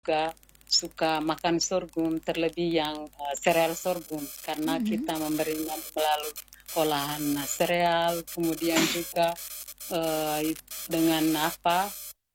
juga suka makan sorghum, terlebih yang sereal sorghum, karena kita memberinya melalui olahan sereal, kemudian juga dengan apa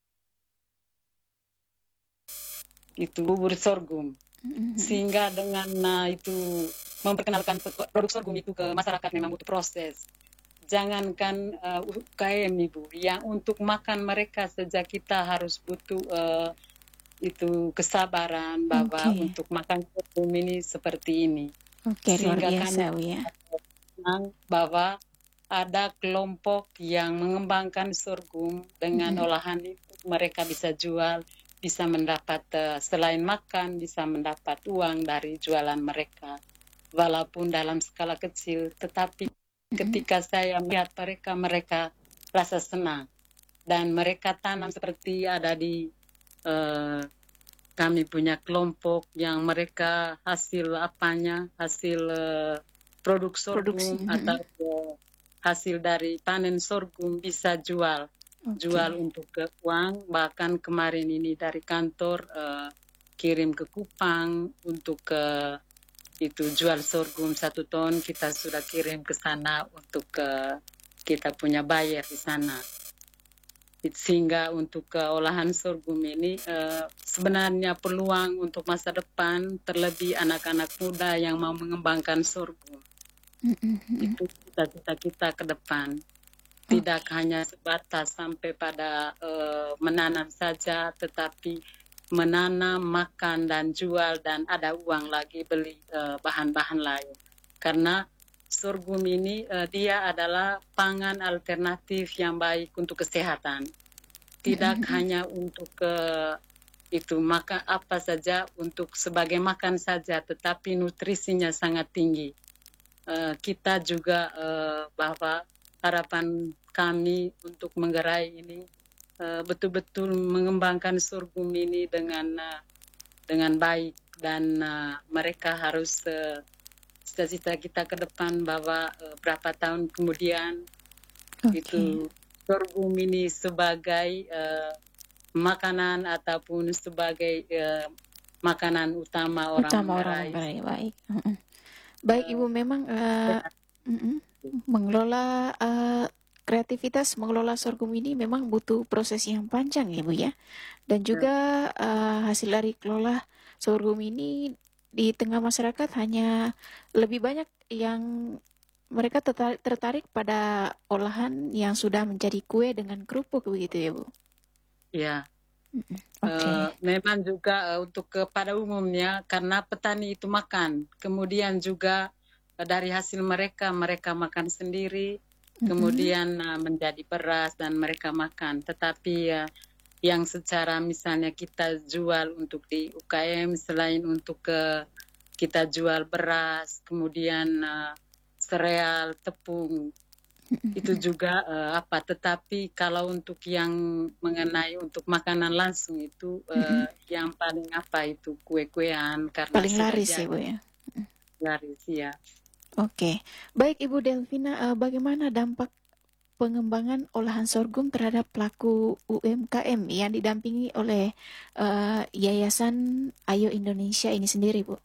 itu bubur sorghum, sehingga dengan itu memperkenalkan produk sorghum itu ke masyarakat memang butuh proses. Jangankan UKM Ibu, yang untuk makan mereka saja kita harus butuh itu kesabaran bahwa Oke. untuk makan sorghum ini seperti ini. Oke, luar Sehingga biasa, kami Bu ya. senang bahwa ada kelompok yang mengembangkan sorghum dengan olahan itu mereka bisa jual, bisa mendapat selain makan bisa mendapat uang dari jualan mereka. Walaupun dalam skala kecil, tetapi ketika saya melihat mereka rasa senang dan mereka tanam seperti ada di kami punya kelompok yang mereka hasil produk Produksi. sorghum atau hasil dari panen sorghum bisa jual Oke. untuk ke uang. Bahkan kemarin ini dari kantor kirim ke Kupang untuk itu jual sorghum 1 ton, kita sudah kirim ke sana untuk kita punya buyer di sana. Sehingga untuk olahan sorghum ini sebenarnya peluang untuk masa depan, terlebih anak-anak muda yang mau mengembangkan sorghum. Itu cita-cita kita ke depan. Tidak hanya sebatas sampai pada menanam saja, tetapi menanam, makan, dan jual, dan ada uang lagi beli bahan-bahan lain. Karena sorghum ini dia adalah pangan alternatif yang baik untuk kesehatan. Tidak hanya untuk itu makan apa saja, untuk sebagai makan saja, tetapi nutrisinya sangat tinggi. Kita juga bahwa harapan kami untuk menggerai ini betul-betul mengembangkan sorghum ini dengan baik, dan mereka harus cita-cita kita ke depan bahwa berapa tahun kemudian itu sorghum ini sebagai makanan ataupun sebagai makanan utama orang Manggarai. Baik. Baik, Ibu, memang mengelola kreativitas mengelola sorghum ini memang butuh proses yang panjang ya, Bu ya. Dan juga hasil dari kelola sorghum ini di tengah masyarakat hanya lebih banyak yang mereka tertarik pada olahan yang sudah menjadi kue dengan kerupuk begitu ya, Bu. Ya. Oke. Memang juga untuk pada umumnya karena petani itu makan, kemudian juga dari hasil mereka makan sendiri, kemudian menjadi beras dan mereka makan. Tetapi yang secara misalnya kita jual untuk di UKM, selain untuk kita jual beras, kemudian sereal, tepung, itu juga tetapi kalau untuk yang mengenai untuk makanan langsung itu yang paling itu kue-kuean, karena Paling sudah laris ya, Bu jadi ya. laris ya. Oke. Baik, Ibu Delvina, bagaimana dampak pengembangan olahan sorghum terhadap pelaku UMKM yang didampingi oleh Yayasan Ayo Indonesia ini sendiri, Bu?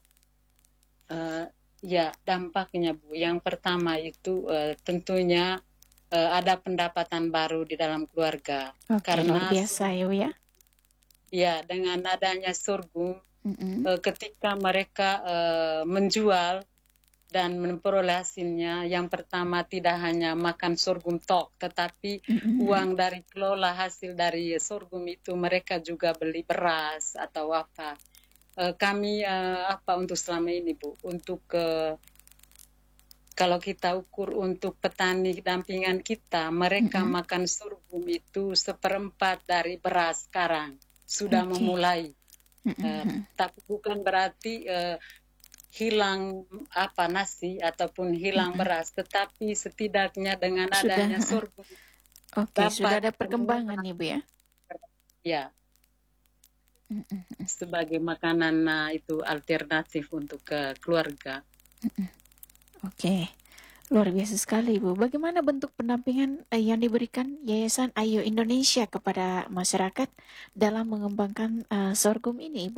Ya, dampaknya Bu, yang pertama itu tentunya ada pendapatan baru di dalam keluarga. Oke, luar Karena biasa ya, Bu ya. ya dengan adanya sorghum, ketika mereka menjual dan memperoleh hasilnya, yang pertama tidak hanya makan sorghum tok, tetapi uang dari kelola hasil dari sorghum itu mereka juga beli beras atau apa. Kami untuk selama ini Bu, untuk kalau kita ukur untuk petani dampingan kita, mereka makan sorghum itu 1/4 dari beras sekarang. Sudah memulai. Tapi bukan berarti hilang nasi ataupun hilang beras, tetapi setidaknya dengan adanya Sudah, sorghum oke, sudah dapat ada perkembangan nih, Bu ya. ya sebagai makanan itu alternatif untuk keluarga. Oke, luar biasa sekali, Bu. Bagaimana bentuk pendampingan yang diberikan Yayasan Ayo Indonesia kepada masyarakat dalam mengembangkan sorghum ini, Ibu?